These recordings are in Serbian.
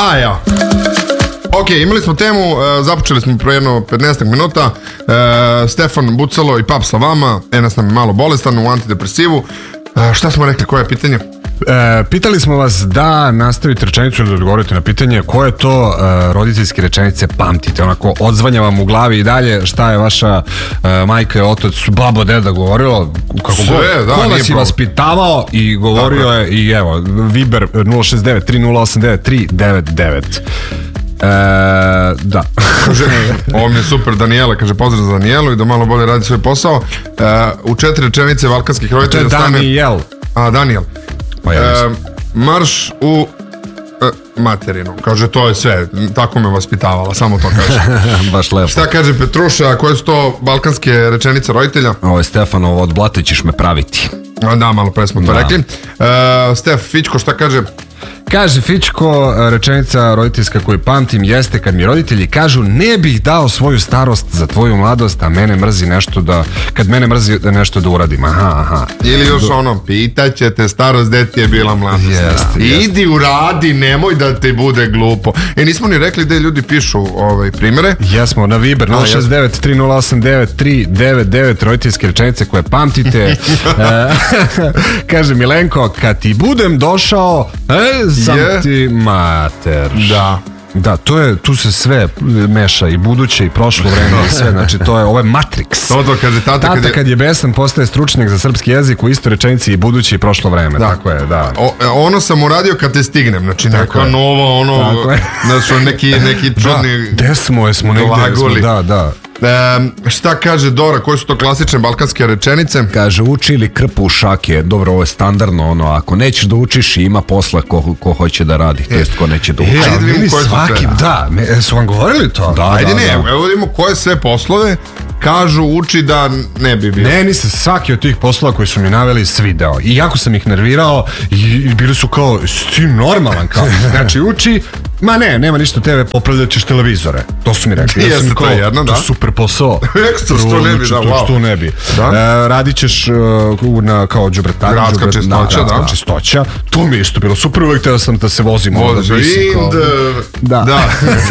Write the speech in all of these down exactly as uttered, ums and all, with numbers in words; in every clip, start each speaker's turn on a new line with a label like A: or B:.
A: A, ja. Ok, imali smo temu, uh, započeli smo pre jedno petnaest minuta. uh, Stefan Bucalo i Pap sa vama. Enas nam je malo bolestan u antidepresivu. uh, Šta smo rekli, koje je pitanje?
B: E, pitali smo vas da nastavite rečenicu ili da odgovorite na pitanje koje to e, roditeljske rečenice pamtite, onako odzvanja vam u glavi i dalje šta je vaša e, majka i otac, babo, deda govorilo, kako
A: Sve,
B: god,
A: da,
B: ko
A: nije
B: vas je
A: problem.
B: vaspitavao i govorio
A: Tako
B: je i evo, Viber nula šest devet tri nula osam devet tri devet devet. E, da.
A: Kaže, ovo mi je super, Danijela, kaže pozdrav za Danijelu i da malo bolje radi svoj posao. uh, U četiri rečenice balkanskih
B: To je
A: roditelja stane...
B: Danijel.
A: A, Danijel.
B: Pa ja
A: E, marš u e, materinu. Kaže, to je sve. Tako me vaspitavala, samo to kaže.
B: Baš lepo.
A: Šta kaže Petruša, koje su to balkanske rečenice roditelja?
B: Ovo je Stefanovo, od blata ćeš me praviti.
A: A, da, malo pre smo to
B: Da.
A: rekli. e, Stef Fićko, šta kaže?
B: Kaže Fićko, rečenica roditeljska koju pamtim jeste kad mi roditelji kažu ne bih dao svoju starost za tvoju mladost, a mene mrzi nešto da, kad mene mrzi da nešto da uradim. Aha, aha.
A: Ili još ono, pitaćete starost gde ti je bila mladost.
B: Jeste,
A: Idi
B: jeste.
A: uradi, nemoj da ti bude glupo. E, nismo ni rekli gde ljudi pišu ovaj, primere.
B: Jesmo, na Viber nula šest devet tri nula osam devet tri devet devet, roditeljske rečenice koje pamtite. E, kaže Milenko, kad ti budem došao, e, sam
A: Je.
B: ti mater.
A: Da.
B: Da, to je, tu se sve meša, i buduće i prošlo vreme i sve, znači to je, ovo je Matrix.
A: To to kaže tata,
B: Tata
A: kad je...
B: kad je besan postaje stručnjak za srpski jezik u istoj rečenici i buduće i prošlo vreme,
A: Da.
B: tako je, da.
A: O, ono sam uradio kad te stignem, znači neka
B: je.
A: novo, ono,
B: Tako je.
A: znači neki, neki čudni...
B: Da, gde smo, jesmo negde,
A: glagoli.
B: jesmo, da, da.
A: E, šta kaže Dora, koje su to klasične balkanske rečenice?
C: Kaže, uči ili krpu u šake. Dobro, ovo je standardno, ono, ako nećeš da učiš, ima posla ko, ko hoće da radi, to jest ko neće da uči.
A: Ajde da vidimo
B: Meni
A: koje su
B: svaki,
A: sve.
B: da, me, su vam govorili to?
C: Da,
A: Ajde
C: da,
A: ne,
C: da.
A: evo vidimo koje sve poslove kažu uči da ne bi bio.
B: Meni se svaki od tih poslova koji su mi naveli svideo. I jako sam ih nervirao i, i bili su kao, si ti normalan kao. Znači uči, ma ne, nema ništa tebe, popravljat ćeš televizore. To su mi rekli. Ja sam
A: Jeste, to
B: kao,
A: je jedno, da.
B: To je super posao.
A: Ekstra, što ne bi, da,
B: Što-
A: wow.
B: Što ne bi.
A: Da.
B: E, radit ćeš uh, na, kao đubretar.
A: Gradska
B: đubret-
A: čistoća, da.
B: gradska čistoća. To mi je isto bilo super, uvek teo sam da se vozim. ono, da visim kao-
A: Ind,
B: Da.
A: da.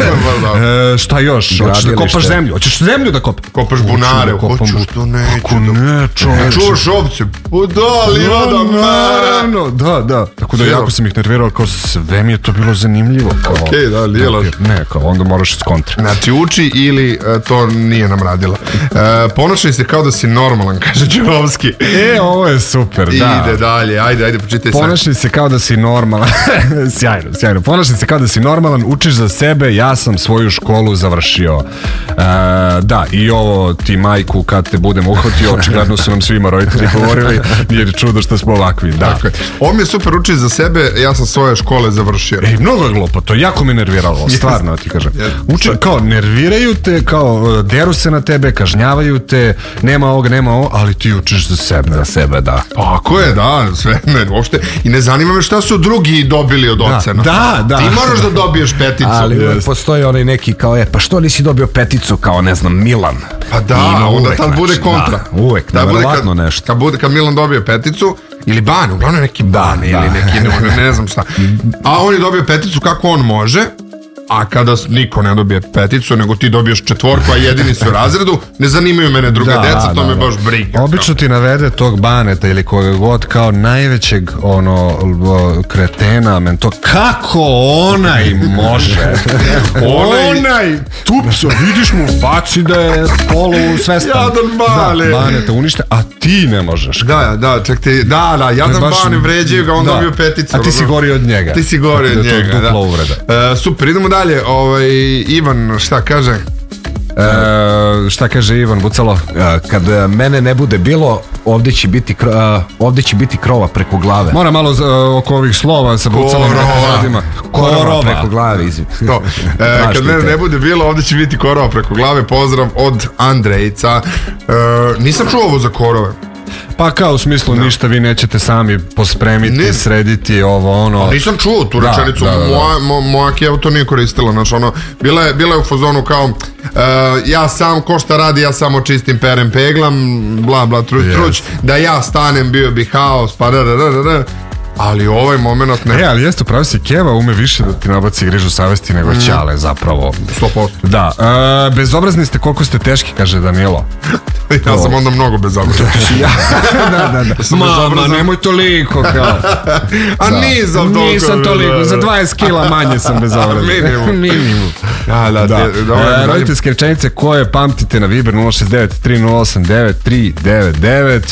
A: da.
B: E, šta još? Hoćeš da
C: Gradilište.
B: kopaš zemlju? Hoćeš zemlju da kopaš?
A: Kopaš
B: Hoću
A: bunare,
B: da kopam
A: hoćeš
B: bu-
A: što neću.
B: Kako ne, čoveče.
A: Čuvaš ovce? O da, livada, mare.
B: Naravno, da, da. Tako da
A: Sve.
B: jako sam ih nervirao, kao sve mi je to bilo zanimljivo. Kao,
A: Okej, da, nije loše.
B: Ne, kao onda moraš iz kontra.
A: Znači uči ili e, to nije nam radila. E, ponašaj se kao da si normalan, kaže Đerovski.
B: E, ovo je super, da.
A: Ide dalje, ajde, ajde, počitaj sad.
B: Ponašaj se kao da si normalan. Sjajno, sjajno. Ponašaj se kao da si normalan, učiš za sebe, ja sam svoju školu završio. E, da, i ovo ti majku kad te budem uhvatio, očigledno su nam svima roditelji govorili, jer je čudo što smo ovakvi. Da.
A: Dakle, ovo mi je super, uči za sebe, ja sam svoje škole završio.
B: Ej, mnogo je glupo, to jako me nerviralo, stvarno ti kažem. Uče, kao, nerviraju te, kao, deru se na tebe, kažnjavaju te, nema ovoga, nema ovo, ali ti učiš za sebe.
C: Za sebe, da.
A: Tako je, da, sve, ne, uopšte. I ne zanima me šta su drugi dobili od ocena.
B: Da, da.
A: Ti moraš da dobiješ peticu.
C: Ali uvek
B: jest.
C: postoji onaj neki kao, e, pa što nisi dobio peticu kao, ne znam, Milan?
A: Pa da,
C: Ima
A: onda
C: uvek,
A: tad bude
C: znači,
A: kontra.
C: da, uvek,
A: Da bude
C: neverovatno
A: kad-
C: nešto.
A: Kad, bude, kad Milan dobije peticu, ili Bane, uglavnom neki Bane, ili neki, ne, ne znam šta. A on je dobio peticu kako on može, a kada s- niko ne dobije peticu, nego ti dobiješ četvorku, a jedini si u razredu, ne zanimaju mene druga
B: Da,
A: deca, to
B: da,
A: me
B: da.
A: baš briga.
B: Obično ti navede tog Baneta ili koga god kao najvećeg ono l- kretena, men to kako onaj može.
A: Onaj-
B: onaj tupso, vidiš mu u faci da je polu svestan.
A: Jadan Bane.
B: Da, Baneta unište, a ti ne možeš.
A: Da, da, ček ti, da, da, jadan
B: baš-
A: Bane, vređaju ga, on
B: da.
A: dobio peticu.
B: A ti si
A: ono.
B: gori od njega.
A: Ti si gori
B: Tako
A: od
B: da je to
A: njega, da.
B: dupla uvreda.
A: E, super, idemo dalje. Ovaj, Ivan, šta kaže?
B: E, šta kaže Ivan Bucalo?
C: A, Kad a, mene ne bude bilo, ovdje će biti, kro- a, ovdje će biti krova preko glave.
B: Mora malo za, oko ovih slova sa Bucalom.
A: Korova.
C: Korova preko glave, izvim.
A: To. E, kad mene ne bude bilo, ovdje će biti korova preko glave. Pozdrav od Andrejca. E, nisam čuo ovo za korove.
B: Pa kao u smislu ništa vi nećete sami pospremiti,
A: Ne.
B: srediti ovo ono.
A: Nisam čuo tu
B: Da,
A: rečenicu.
B: da, da, da.
A: Moja, mo, moja Kijeva to nije koristila. Znači, ono, bila, je, bila je u fazonu kao e, ja sam, ko šta radi, ja samo čistim, perem, peglam, bla, bla, truć,
B: Yes.
A: truć. Da ja stanem, bio bi haos, pa da, da, da, da. ali ovaj moment ne.
B: E, ali jeste, upravo si, Keva ume više da ti nabaci grižu savesti nego mm. Ćale, zapravo.
A: sto posto.
B: Da, e, bezobrazni ste koliko ste teški, kaže Danilo.
A: Ja sam onda mnogo bezobrazan.
B: da, da, da. Mama, nemoj toliko, kao.
A: A da. Nisam toliko.
B: Nisam toliko, za dvadeset kila manje sam bezobrazan.
A: Minimum.
B: Minimum.
A: Da, da, da.
B: E, roditeljske rečenice koje pamtite na Viber nula šest devet tri nula osam devet tri devet devet.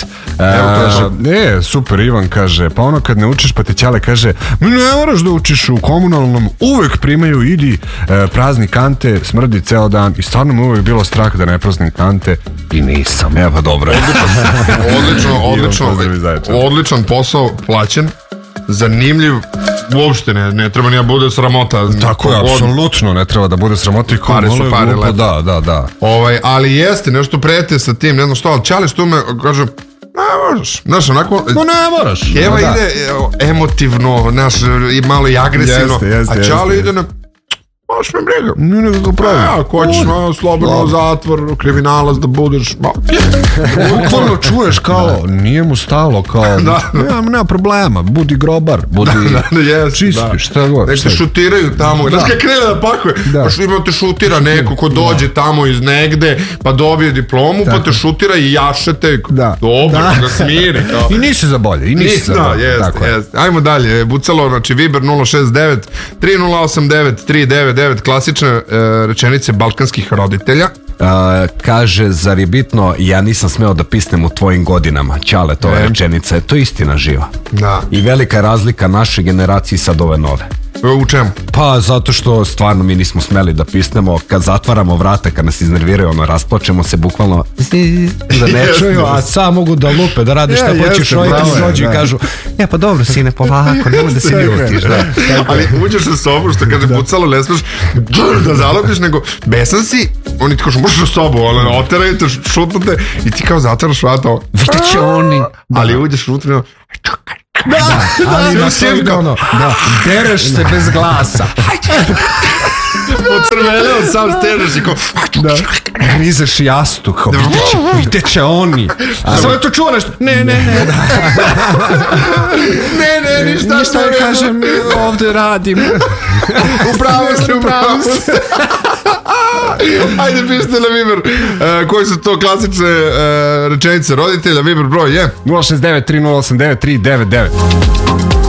B: E, super, Ivan kaže, pa ono kad ne učiš pa te Ćale kaže, ne moraš da učiš u komunalnom, uvek primaju, idi e, prazni kante, smrdi ceo dan i stvarno mi uvek bilo strah da ne praznim kante i nisam.
C: Evo, dobro.
A: Odlično, odlično, odlično, odličan posao, plaćen, zanimljiv, uopšte ne, ne treba ni da bude sramota.
B: Tako je, apsolutno ne treba da bude sramota i
A: pare su pare lepo.
B: Da, da, da.
A: Ovaj, ali jeste, nešto prete sa tim, ne znam što, ali Ćale što me, kaže, ne možeš, znaš, onako...
B: No ne moraš.
A: Keva
B: no,
A: ide emotivno, znaš, i malo i agresivno,
B: jeste, jeste,
A: a Ćale
B: jeste,
A: ide na... Baš me briga.
B: Nije nekako pravi.
A: Ja, ako hoćeš na slobodno zatvor, kriminalac da budeš, ma...
B: Bukvalno čuješ kao, nije mu stalo, kao,
A: da,
B: nema, nema problema, budi grobar, budi
A: da, da, yes,
B: čisti,
A: da.
B: šta god.
A: Nek te šutiraju tamo, znaš kada krene da pakuje, da. Pa što ima te šutira neko ko dođe da. Tamo iz negde, pa dobije diplomu, tako. Pa te šutira i jašete,
B: da.
A: Dobro, da ga smiri. Kao.
B: I nisi za bolje, i nisi za bolje.
A: Da, jest, jest. Ajmo dalje, Bucalo, znači Viber nula šest devet tri nula osam devet tri devet devet, klasične e, rečenice balkanskih roditelja.
C: Uh, kaže, zar je bitno, ja nisam smeo da pisnem u tvojim godinama. Ćale, to je rečenica, to je istina živa.
A: Da.
C: I velika razlika naše generacije sad ove nove.
A: U čemu?
C: Pa zato što stvarno mi nismo smeli da pisnemo. Kad zatvaramo vrata, kad nas iznerviraju, ono, rasplačemo se bukvalno da ne čuju, a sad mogu da lupe, da rade šta ja, hoćeš, ovi ti dođu i kažu, e pa dobro sine, polako, nema da se ljutiš. Da.
A: Ali uđeš u sobu, što kaže Bucalo, ne smeš da zalobiš, nego besan si, oni ti kažu, možeš u sobu, ali oteraju te, šutnute i ti kao zatvaraš vrata.
B: Vidjet će oni.
A: Ali uđeš unutra, čakaj.
B: Da, da, ali na to ono, da, dereš se bez glasa.
A: Pocrveneo, sam steneš i kao...
B: Da, grizeš jastu, kao, vidjet će, vidjet će oni. A samo je to čuo nešto. Ne, ne, ne.
A: Ne, ne, ništa.
B: Ništa ja kažem, ovde radim.
A: Upravo ste, upravo ste. Ajde, pišite na Viber. Uh, koji su to klasične uh, rečenice roditelja? Viber broj je
B: nula šest devet tri nula osam devet tri devet devet.